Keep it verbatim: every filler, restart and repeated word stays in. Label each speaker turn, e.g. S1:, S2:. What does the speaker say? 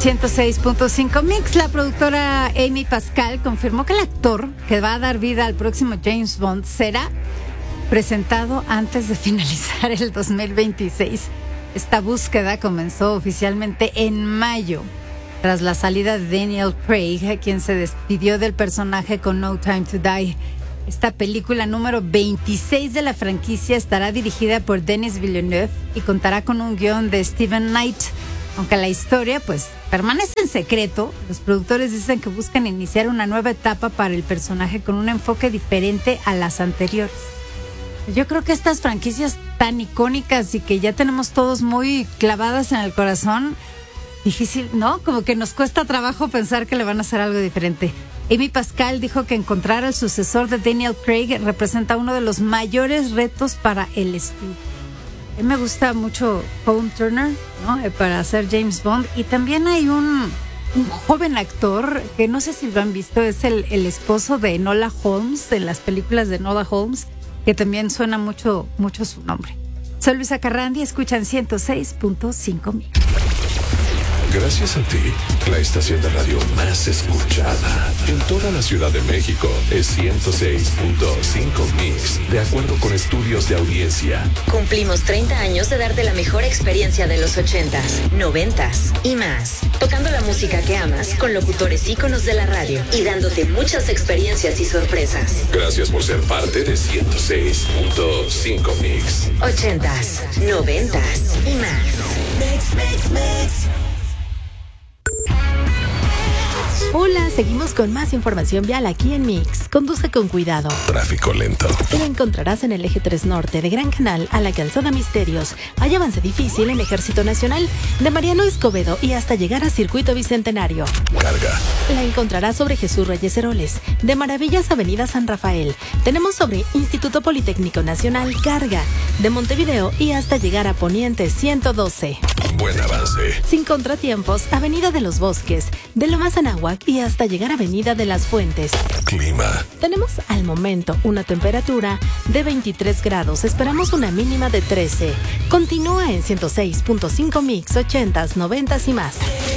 S1: ciento seis punto cinco Mix. La productora Amy Pascal confirmó que el actor que va a dar vida al próximo James Bond será presentado antes de finalizar el dos mil veintiséis. Esta búsqueda comenzó oficialmente en mayo, tras la salida de Daniel Craig, quien se despidió del personaje con No Time to Die. Esta película número veintiséis de la franquicia estará dirigida por Denis Villeneuve y contará con un guión de Steven Knight. Aunque la historia pues permanece en secreto, los productores dicen que buscan iniciar una nueva etapa para el personaje con un enfoque diferente a las anteriores. Yo creo que estas franquicias tan icónicas y que ya tenemos todos muy clavadas en el corazón, difícil, ¿no? Como que nos cuesta trabajo pensar que le van a hacer algo diferente. Amy Pascal dijo que encontrar al sucesor de Daniel Craig representa uno de los mayores retos para el estudio. A mí me gusta mucho Paul Turner, ¿no? Para hacer James Bond. Y también hay un, un joven actor que no sé si lo han visto, es el, el esposo de Enola Holmes, en las películas de Enola Holmes, que también suena mucho, mucho su nombre. Soy Luisa Carrandi, escuchan ciento seis punto cinco Mix.
S2: Gracias a ti, la estación de radio más escuchada en toda la Ciudad de México es ciento seis punto cinco Mix, de acuerdo con estudios de audiencia.
S3: Cumplimos treinta años de darte la mejor experiencia de los ochentas, noventas y más. Tocando la música que amas con locutores íconos de la radio y dándote muchas experiencias y sorpresas.
S2: Gracias por ser parte de ciento seis punto cinco Mix.
S3: Ochentas, noventas y más. Mix, mix, mix.
S4: Hola, seguimos con más información vial aquí en Mix. Conduce con cuidado.
S2: Tráfico lento.
S4: La encontrarás en el eje tres norte de Gran Canal a la calzada Misterios. Hay avance difícil en Ejército Nacional de Mariano Escobedo y hasta llegar a Circuito Bicentenario.
S2: Carga.
S4: La encontrarás sobre Jesús Reyes Heroles, de Maravillas Avenida San Rafael. Tenemos sobre Instituto Politécnico Nacional Carga, de Montevideo y hasta llegar a Poniente ciento doce.
S2: Buen avance.
S4: Sin contratiempos, Avenida de los Bosques, de Lomas Anáhuac y hasta llegar a Avenida de las Fuentes.
S2: Clima.
S4: Tenemos al momento una temperatura de veintitrés grados. Esperamos una mínima de trece. Continúa en ciento seis punto cinco Mix, ochentas, noventas y más.